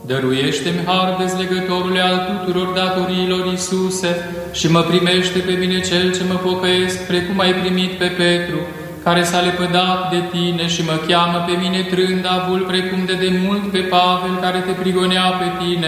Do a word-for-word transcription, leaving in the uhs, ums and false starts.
Dăruiește-mi har dezlegătorule al tuturor datoriilor, Iisuse, și mă primește pe mine cel ce mă pocăiesc, precum ai primit pe Petru, care s-a lepădat de tine și mă cheamă pe mine trândavul, precum de demult pe Pavel, care te prigonea pe tine.